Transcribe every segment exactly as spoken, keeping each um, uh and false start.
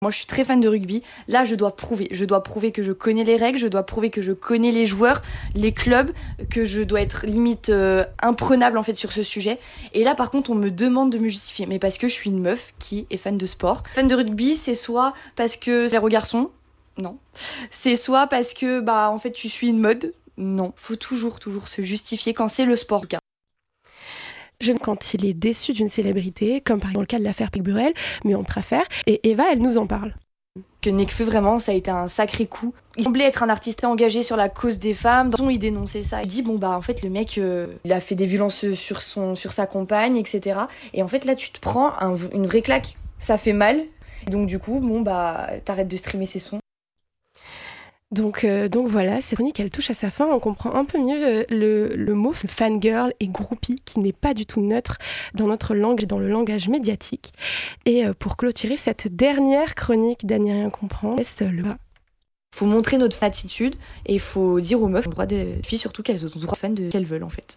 Moi, je suis très fan de rugby. Là, je dois prouver. Je dois prouver que je connais les règles, je dois prouver que je connais les joueurs, les clubs, que je dois être limite euh, imprenable en fait sur ce sujet. Et là, par contre, on me demande de me justifier. Mais parce que je suis une meuf qui est fan de sport. Fan de rugby, c'est soit parce que c'est aux garçons. Non. C'est soit parce que, bah, en fait, tu suis une mode. Non. Faut toujours, toujours se justifier quand c'est le sport. J'aime quand il est déçu d'une célébrité, comme par exemple le cas de l'affaire Picburel, mais entre affaires, et Eva, elle nous en parle. Que Nekfeu, vraiment, ça a été un sacré coup. Il semblait être un artiste engagé sur la cause des femmes. Dans son, il dénonçait ça. Il dit, bon, bah, en fait, le mec, euh, il a fait des violences sur, son, sur sa compagne, et cetera. Et en fait, là, tu te prends un, une vraie claque. Ça fait mal. Et donc, du coup, bon, bah, t'arrêtes de streamer ses sons. Donc, euh, donc voilà, cette chronique, elle touche à sa fin. On comprend un peu mieux euh, le, le mot fangirl et groupie, qui n'est pas du tout neutre dans notre langue et dans le langage médiatique. Et euh, pour clôturer cette dernière chronique d'Annie Rien Comprendre, laisse le bas. Faut montrer notre attitude et il faut dire aux meufs, au droit des filles surtout, qu'elles ont le droit de fan de qu'elles veulent en fait.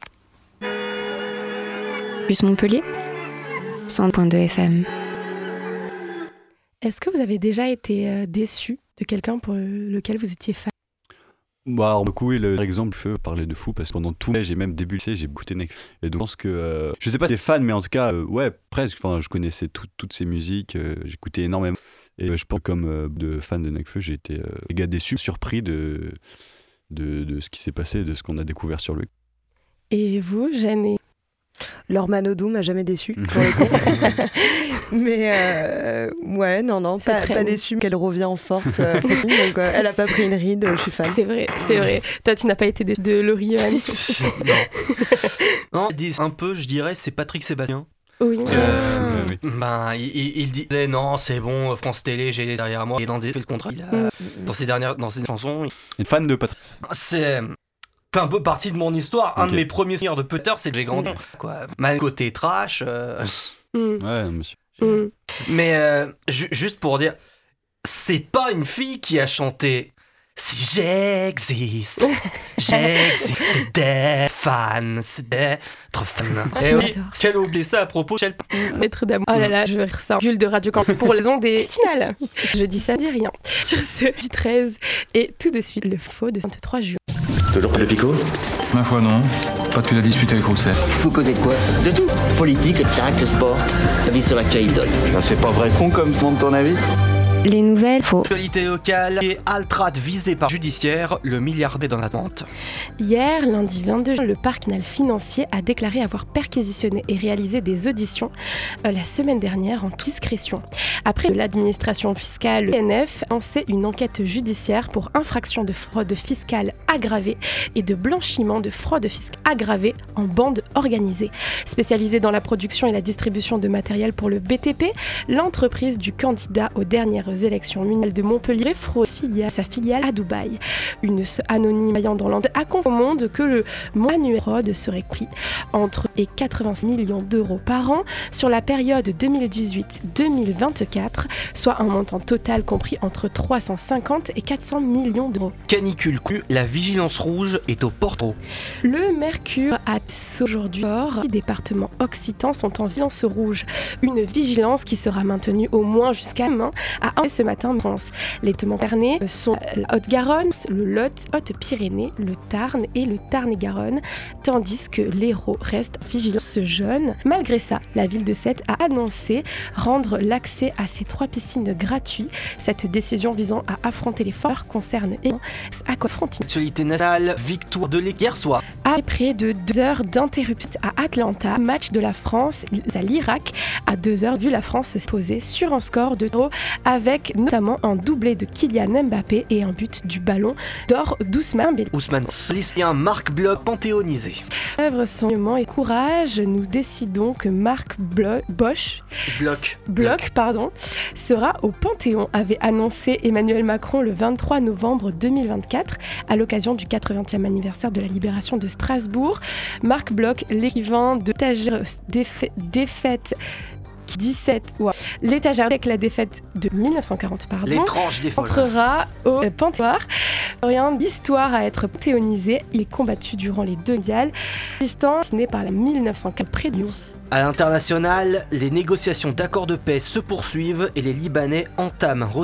Plus Montpellier, cent point deux F M. Est-ce que vous avez déjà été euh, déçu de quelqu'un pour lequel vous étiez fan? Bah, alors, beaucoup, oui, l'exemple, je peux parler de fou parce que pendant tout le j'ai même début lycée, j'ai écouté Nekfeu. Et donc, je pense que, euh, je sais pas si j'étais fan, mais en tout cas, euh, ouais, presque. Enfin, je connaissais tout, toutes ces musiques, euh, j'écoutais énormément. Et euh, je pense que comme euh, de fan de Nekfeu, j'ai été euh, méga déçu, surpris de, de, de ce qui s'est passé, de ce qu'on a découvert sur lui. Et vous, Jeanne et... Laure Manodou m'a jamais déçue, pour le coup. Mais euh, ouais, non, non, pas, pas déçue, qu'elle revient en force. Euh, donc, euh, elle a pas pris une ride, je suis fan. C'est vrai, c'est vrai. Toi, tu n'as pas été déçue de Laurie Johan? Non, non, un peu, je dirais, c'est Patrick Sébastien. Oui. Euh, oui. Ben, il, il, il disait non, c'est bon, France Télé, j'ai derrière moi. Et dans des, le contrat, il a, mm. dans ses dernières, dans ses chansons. Il est fan de Patrick. C'est fait un peu partie de mon histoire. Okay. Un de mes premiers souvenirs de Peter, c'est que j'ai grandi. Mm. Quoi, mal côté trash. Euh... Mm. Ouais, monsieur. Mm. Mais euh, ju- juste pour dire, c'est pas une fille qui a chanté. Si j'existe, j'existe, c'est des fans, c'est d'être fan. Et oui, quelle oublié ça à propos de Maître d'amour. Oh là là, je ressens bulle de Radio Campus pour les ondes des finales. Je dis ça, dis rien. Sur ce du treize et tout de suite le faux de vingt-trois juin. Toujours le picot ? Ma foi non, pas depuis la dispute avec Rousset. Vous causez de quoi ? De tout. Politique, le caractère, le sport, la vie sur laquelle il donne. Ben, c'est pas vrai con comme monde ton avis ? Les nouvelles faux. Actualité locale et Altrat visé par judiciaire, le milliardaire dans l'attente. Hier, lundi vingt-deux juin, le parc national financier a déclaré avoir perquisitionné et réalisé des auditions euh, la semaine dernière en toute discrétion. Après l'administration fiscale, le P N F a lancé une enquête judiciaire pour infraction de fraude fiscale aggravée et de blanchiment de fraude fiscale aggravée en bande organisée. Spécialisée dans la production et la distribution de matériel pour le B T P, l'entreprise du candidat aux dernières élections municipales de Montpellier fraude filiale, sa filiale à Dubaï. Une anonyme ayant dans l'Inde a confié au Monde que le montant annuel fraude serait pris entre et quatre-vingt-six millions d'euros par an sur la période deux mille dix-huit deux mille vingt-quatre, soit un montant total compris entre trois cent cinquante et quatre cents millions d'euros. Canicule cul, la vigilance rouge est au porto. Le Mercure a aujourd'hui, les départements occitans sont en vigilance rouge. Une vigilance qui sera maintenue au moins jusqu'à demain à ce matin en France. Les départements concernés sont la Haute-Garonne, le Lot, Haute-Pyrénées, le Tarn et le Tarn-et-Garonne, tandis que l'Hérault reste vigilance jaune. Malgré ça, la ville de Sète a annoncé rendre l'accès à ces trois piscines gratuit. Cette décision visant à affronter les forts concerne également Aquafrontier. Actualité nationale, victoire de l'équipe hier soir. Après de deux heures d'interruption à Atlanta, match de la France à l'Irak à deux heures, vu la France se poser sur un score de zéro avec notamment un doublé de Kylian Mbappé et un but du ballon d'or d'Ousmane Dembélé. Ousmane Slisien, Marc Bloch panthéonisé. Œuvre son mouvement et courage, nous décidons que Marc Blo- Bosch Bloch. Bloch, pardon, sera au Panthéon, avait annoncé Emmanuel Macron le vingt-trois novembre deux mille vingt-quatre à l'occasion du quatre-vingtième anniversaire de la libération de Strasbourg. Marc Bloch, l'écrivain de l'étagère défaite dix-sept, ouais. L'étagère avec la défaite de dix-neuf cent quarante, pardon, l'étrange des folles, entrera au euh, Panthéon. Rien d'histoire à être panthéonisé, il est combattu durant les deux mondiales, distance née par la mille neuf cent quatre près de Lyon. À l'international, les négociations d'accord de paix se poursuivent et les Libanais entament